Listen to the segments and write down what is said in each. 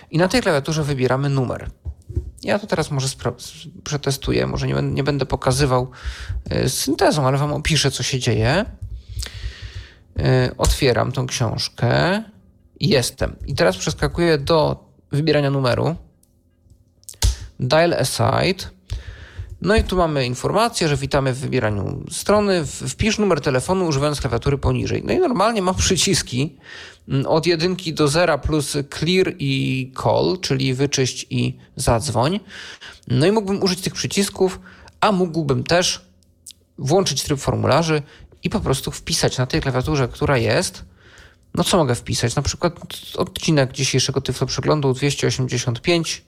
i na tej klawiaturze wybieramy numer. Ja to teraz może przetestuję, może nie będę pokazywał syntezą, ale wam opiszę, co się dzieje. Otwieram tą książkę. Jestem. I teraz przeskakuję do wybierania numeru. Dial a site. No i tu mamy informację, że witamy w wybieraniu strony. Wpisz numer telefonu używając klawiatury poniżej. No i normalnie mam przyciski od 1 do 0 plus clear i call, czyli wyczyść i zadzwoń. No i mógłbym użyć tych przycisków, a mógłbym też włączyć tryb formularzy i po prostu wpisać na tej klawiaturze, która jest. No co mogę wpisać? Na przykład odcinek dzisiejszego Tyflo Przeglądu 285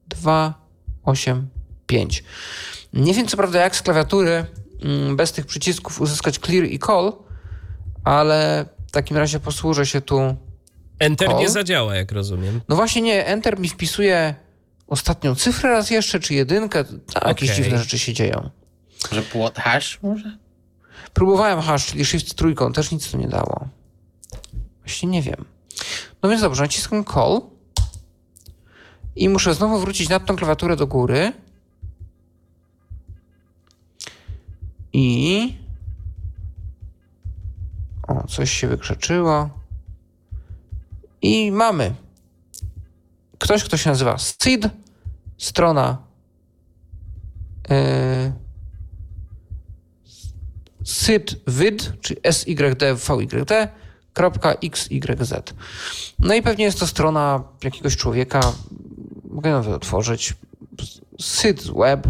285. Nie wiem co prawda jak z klawiatury bez tych przycisków uzyskać clear i call, ale w takim razie posłużę się tu Enter call. Nie zadziała, jak rozumiem. No właśnie nie, Enter mi wpisuje ostatnią cyfrę raz jeszcze, czy jedynkę. Jakieś dziwne rzeczy się dzieją. Może płot hash może? Próbowałem hash, czyli shift trójką, też nic to nie dało. Właśnie nie wiem. No więc dobrze, naciskam call i muszę znowu wrócić na tą klawiaturę do góry i coś się wykrzeczyło i mamy ktoś, kto się nazywa SID, strona SIDVID, czyli SYDVYD.xyz. No i pewnie jest to strona jakiegoś człowieka, mogę nawet otworzyć, SID Web,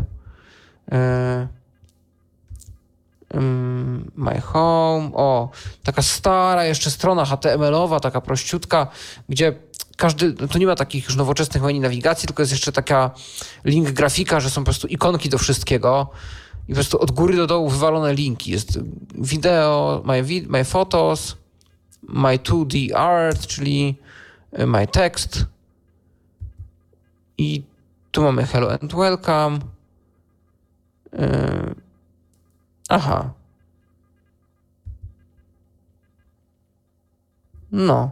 My Home, taka stara jeszcze strona HTML-owa, taka prościutka, gdzie to nie ma takich już nowoczesnych menu nawigacji, tylko jest jeszcze taka link grafika, że są po prostu ikonki do wszystkiego i po prostu od góry do dołu wywalone linki. Jest wideo, my photos, my 2D art, czyli my text i tu mamy hello and welcome. Aha. No.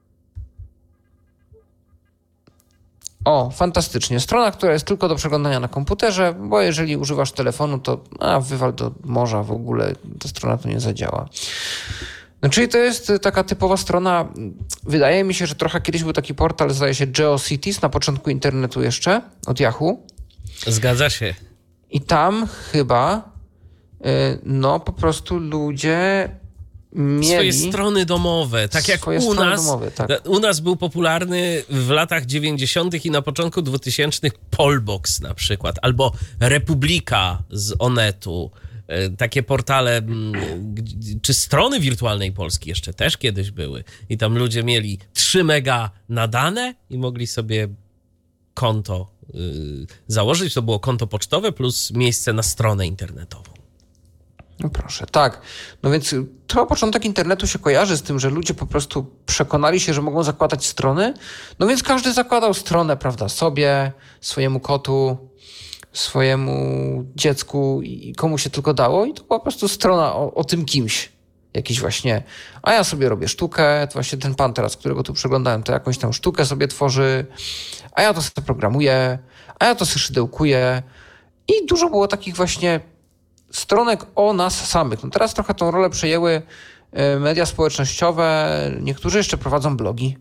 Fantastycznie. Strona, która jest tylko do przeglądania na komputerze, bo jeżeli używasz telefonu, to wywal do morza w ogóle, ta strona tu nie zadziała. No, czyli to jest taka typowa strona, wydaje mi się, że trochę kiedyś był taki portal, zdaje się GeoCities, na początku internetu jeszcze, od Yahoo. Zgadza się. I tam chyba po prostu ludzie mieli swoje strony domowe, tak jak u nas. Domowe, tak. U nas był popularny w latach 90. i na początku 2000 Polbox na przykład, albo Republika z Onetu. Takie portale, czy strony wirtualnej Polski jeszcze też kiedyś były. I tam ludzie mieli 3 mega nadane i mogli sobie konto założyć. To było konto pocztowe plus miejsce na stronę internetową. No proszę, tak. No więc to początek internetu się kojarzy z tym, że ludzie po prostu przekonali się, że mogą zakładać strony. No więc każdy zakładał stronę, prawda, sobie, swojemu kotu, swojemu dziecku i komu się tylko dało. I to była po prostu strona o tym kimś. Jakiś właśnie, a ja sobie robię sztukę, to właśnie ten pan teraz, którego tu przeglądałem, to jakąś tam sztukę sobie tworzy, a ja to sobie programuję, a ja to sobie szydełkuję. I dużo było takich właśnie stronek o nas samych. No teraz trochę tą rolę przejęły media społecznościowe, niektórzy jeszcze prowadzą blogi.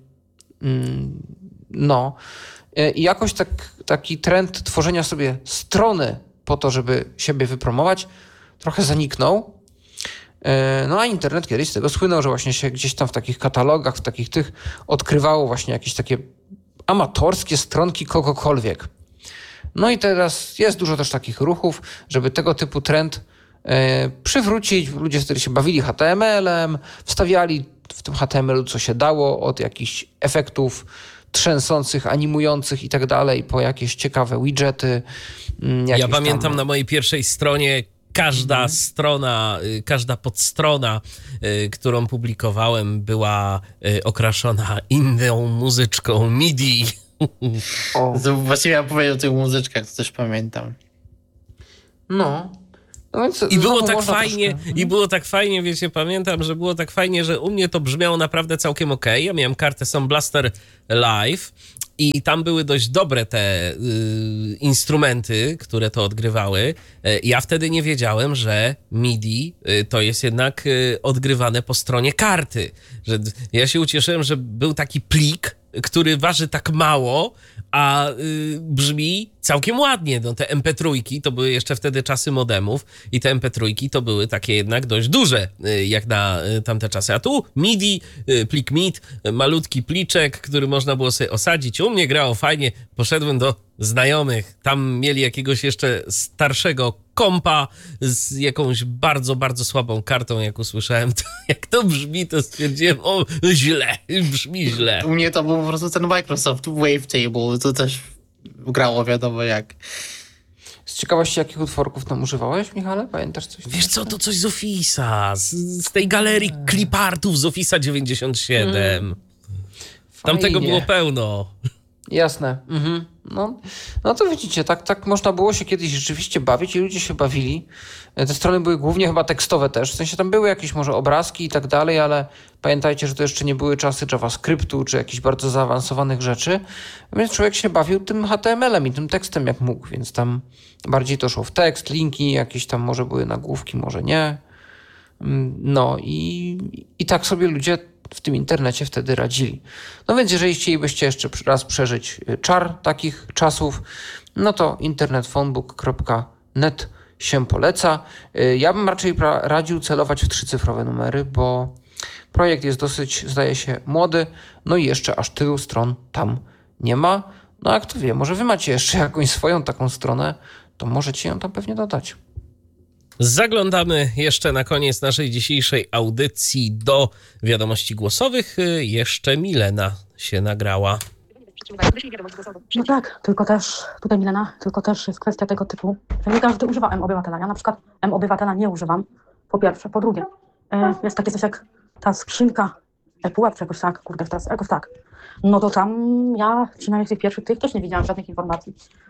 I jakoś taki trend tworzenia sobie strony po to, żeby siebie wypromować, trochę zaniknął. No a internet kiedyś z tego słynął, że właśnie się gdzieś tam w takich katalogach, w takich tych odkrywało właśnie jakieś takie amatorskie stronki kogokolwiek. No i teraz jest dużo też takich ruchów, żeby tego typu trend przywrócić. Ludzie wtedy się bawili HTML-em, wstawiali w tym HTML-u co się dało, od jakichś efektów trzęsących, animujących i tak dalej, po jakieś ciekawe widgety. Ja pamiętam na mojej pierwszej stronie każda strona, każda podstrona, którą publikowałem, była okraszona inną muzyczką MIDI. Właściwie ja powiedział o tych muzyczkach, to też pamiętam. No więc I było tak fajnie, wiecie, pamiętam, że było tak fajnie, że u mnie to brzmiało naprawdę całkiem okej. Ja miałem kartę Sound Blaster Live I tam były dość dobre te instrumenty, które to odgrywały. Ja wtedy nie wiedziałem, że MIDI to jest jednak odgrywane po stronie karty. Że ja się ucieszyłem, że był taki plik, który waży tak mało, a brzmi całkiem ładnie. No, te MP3 to były jeszcze wtedy czasy modemów i te MP3 to były takie jednak dość duże, jak na tamte czasy. A tu MIDI, plik MID, malutki pliczek, który można było sobie osadzić. U mnie grało fajnie. Poszedłem do znajomych. Tam mieli jakiegoś jeszcze starszego kompa z jakąś bardzo, bardzo słabą kartą. Jak usłyszałem, to, jak to brzmi, to stwierdziłem, o, źle, brzmi źle. U mnie to był po prostu ten Microsoft Wavetable, to też grało wiadomo jak. Z ciekawości, jakich utworków tam używałeś, Michale? Pamiętasz coś? Wiesz co, to coś z Office'a, z tej galerii clipartów z Office'a 97. Tam tego było pełno. Jasne. No to widzicie, tak można było się kiedyś rzeczywiście bawić i ludzie się bawili. Te strony były głównie chyba tekstowe też, w sensie tam były jakieś może obrazki i tak dalej, ale pamiętajcie, że to jeszcze nie były czasy JavaScriptu czy jakichś bardzo zaawansowanych rzeczy, więc człowiek się bawił tym HTML-em i tym tekstem jak mógł, więc tam bardziej to szło w tekst, linki jakieś tam może były nagłówki, może nie. No i tak sobie ludzie w tym internecie wtedy radzili. No więc jeżeli chcielibyście jeszcze raz przeżyć czar takich czasów, no to internetphonebook.net się poleca. Ja bym raczej radził celować w 3-cyfrowe numery, bo projekt jest dosyć, zdaje się, młody, no i jeszcze aż tylu stron tam nie ma. No a kto wie, może wy macie jeszcze jakąś swoją taką stronę, to możecie ją tam pewnie dodać. Zaglądamy jeszcze na koniec naszej dzisiejszej audycji do wiadomości głosowych. Jeszcze Milena się nagrała. No tak, tylko też, tutaj Milena, tylko też jest kwestia tego typu, że nie każdy używa M-Obywatela. Ja na przykład M-Obywatela nie używam, po pierwsze. Po drugie, jest takie coś jak ta skrzynka ePUAP, czy jakoś tak, kurde, teraz jakoś tak. No to tam ja, przynajmniej w tych pierwszych też nie widziałam żadnych informacji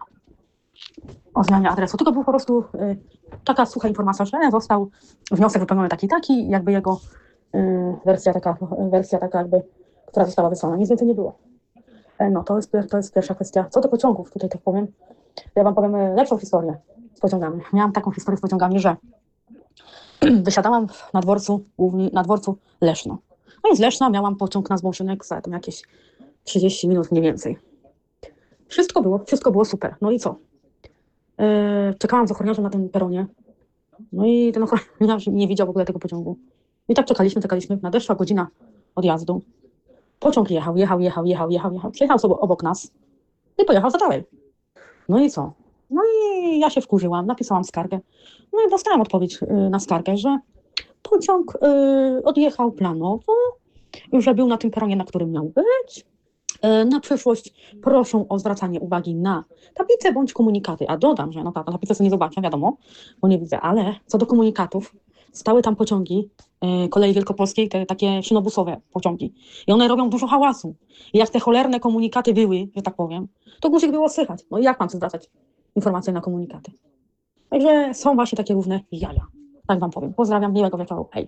o zmianie adresu, tylko był po prostu taka sucha informacja, że został wniosek wypełniony taki, jakby jego wersja taka jakby, która została wysłana. Nic więcej nie było. No to jest pierwsza kwestia. Co do pociągów, tutaj tak powiem, ja wam powiem lepszą historię z pociągami. Miałam taką historię z pociągami, że wysiadałam na dworcu Leszno. No i z Leszna miałam pociąg na Zbąszynek za tam jakieś 30 minut mniej więcej. Wszystko było super. No i co? Czekałam z ochroniarzem na tym peronie. No i ten ochroniarz nie widział w ogóle tego pociągu. I tak czekaliśmy. Nadeszła godzina odjazdu. Pociąg jechał. Przejechał sobie obok nas i pojechał za dalej. No i co? No i ja się wkurzyłam, napisałam skargę. No i dostałam odpowiedź na skargę, że pociąg odjechał planowo, że był na tym peronie, na którym miał być. Na przyszłość proszę o zwracanie uwagi na tablice bądź komunikaty. A dodam, że no tak, tablice sobie nie zobaczę, wiadomo, bo nie widzę, ale co do komunikatów, stały tam pociągi Kolei Wielkopolskiej, te takie szynobusowe pociągi. I one robią dużo hałasu. I jak te cholerne komunikaty były, że tak powiem, to guzik było słychać. No i jak mam zwracać informacje na komunikaty? Także są właśnie takie równe jaja. Tak wam powiem. Pozdrawiam, miłego wieczoru. Hej.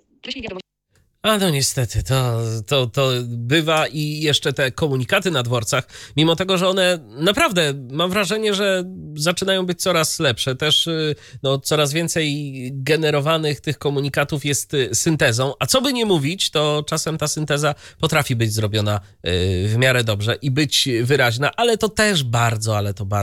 A no niestety, to bywa i jeszcze te komunikaty na dworcach, mimo tego, że one naprawdę, mam wrażenie, że zaczynają być coraz lepsze. Też no, coraz więcej generowanych tych komunikatów jest syntezą, a co by nie mówić, to czasem ta synteza potrafi być zrobiona w miarę dobrze i być wyraźna, ale to też bardzo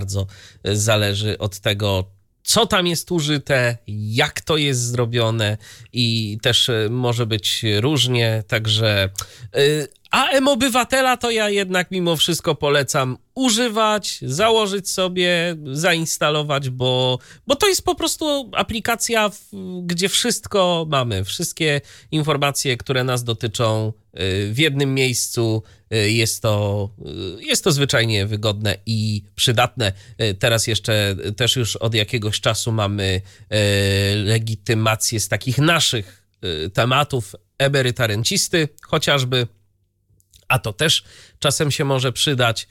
zależy od tego, co tam jest użyte, jak to jest zrobione i też może być różnie, także a M-Obywatela to ja jednak mimo wszystko polecam używać, założyć sobie, zainstalować, bo to jest po prostu aplikacja, gdzie wszystko mamy, wszystkie informacje, które nas dotyczą w jednym miejscu. Jest to zwyczajnie wygodne i przydatne. Teraz jeszcze też już od jakiegoś czasu mamy legitymację z takich naszych tematów, emeryta rencisty chociażby, a to też czasem się może przydać,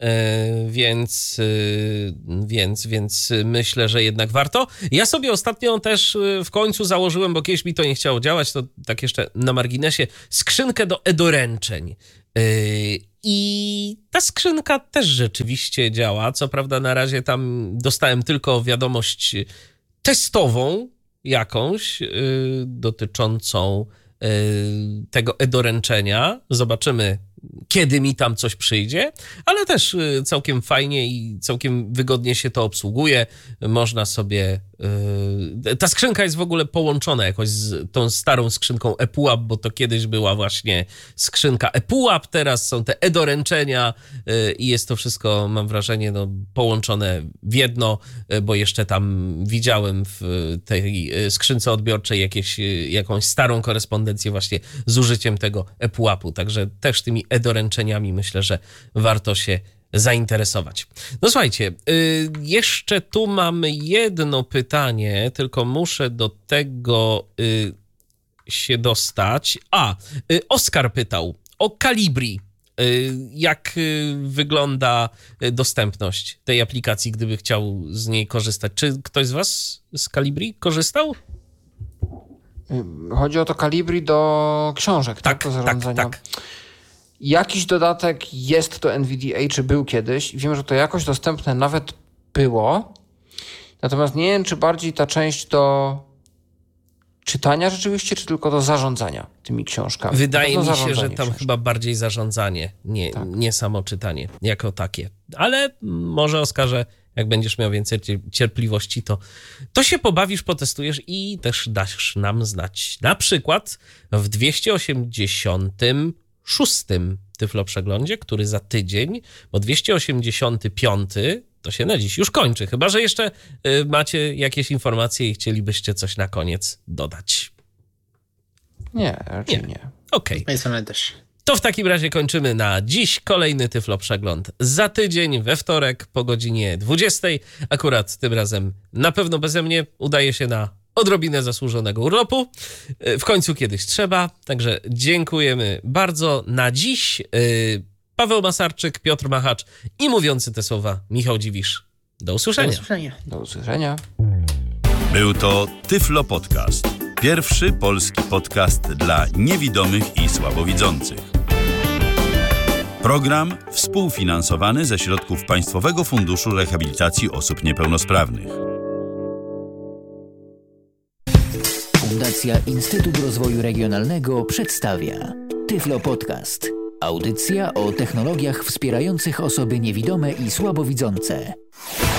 więc myślę, że jednak warto. Ja sobie ostatnio też w końcu założyłem, bo kiedyś mi to nie chciało działać, to tak jeszcze na marginesie, skrzynkę do e-doręczeń. I ta skrzynka też rzeczywiście działa. Co prawda na razie tam dostałem tylko wiadomość testową jakąś dotyczącą tego e-doręczenia. Zobaczymy, kiedy mi tam coś przyjdzie, ale też całkiem fajnie i całkiem wygodnie się to obsługuje. Można sobie... Ta skrzynka jest w ogóle połączona jakoś z tą starą skrzynką ePUAP, bo to kiedyś była właśnie skrzynka ePUAP, teraz są te e-doręczenia i jest to wszystko, mam wrażenie, połączone w jedno, bo jeszcze tam widziałem w tej skrzynce odbiorczej jakąś starą korespondencję właśnie z użyciem tego ePUAP-u, także też tymi e-doręczeniami myślę, że warto się zainteresować. No słuchajcie, jeszcze tu mamy jedno pytanie, tylko muszę do tego się dostać. Oskar pytał o Calibri. Jak wygląda dostępność tej aplikacji, gdyby chciał z niej korzystać? Czy ktoś z was z Calibri korzystał? Chodzi o to Calibri do książek, tak? Do zarządzania. Tak. Jakiś dodatek jest do NVDA, czy był kiedyś. Wiem, że to jakoś dostępne nawet było. Natomiast nie wiem, czy bardziej ta część do czytania rzeczywiście, czy tylko do zarządzania tymi książkami. Wydaje mi się, że tam chyba bardziej zarządzanie, nie samo czytanie jako takie. Ale może, Oskarze, jak będziesz miał więcej cierpliwości, to się pobawisz, potestujesz i też dasz nam znać. Na przykład w 286 Tyflo Przeglądzie, który za tydzień, bo 285 to się na dziś już kończy, chyba że jeszcze macie jakieś informacje i chcielibyście coś na koniec dodać. Nie, raczej nie. Okej. Okay. To w takim razie kończymy na dziś. Kolejny Tyflo Przegląd za tydzień, we wtorek po godzinie 20. Akurat tym razem na pewno beze mnie udaje się na odrobinę zasłużonego urlopu. W końcu kiedyś trzeba. Także dziękujemy bardzo. Na dziś Paweł Masarczyk, Piotr Machacz i mówiący te słowa Michał Dziwisz. Do usłyszenia. Do usłyszenia. Był to Tyflo Podcast. Pierwszy polski podcast dla niewidomych i słabowidzących. Program współfinansowany ze środków Państwowego Funduszu Rehabilitacji Osób Niepełnosprawnych. Fundacja Instytut Rozwoju Regionalnego przedstawia Tyflo Podcast. Audycja o technologiach wspierających osoby niewidome i słabowidzące.